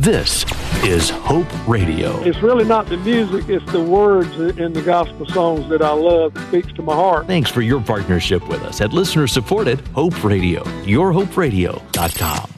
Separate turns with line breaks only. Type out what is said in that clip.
This is Hope Radio.
It's really not the music, it's the words in the gospel songs that I love that speaks to my heart.
Thanks for your partnership with us at listener-supported Hope Radio, yourhoperadio.com.